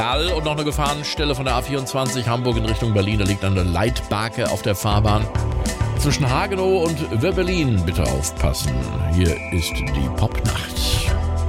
Und noch eine Gefahrenstelle von der A24 Hamburg in Richtung Berlin. Da liegt eine Leitbarke auf der Fahrbahn. Zwischen Hagenow und Wöbbelin bitte aufpassen. Hier ist die Popnacht.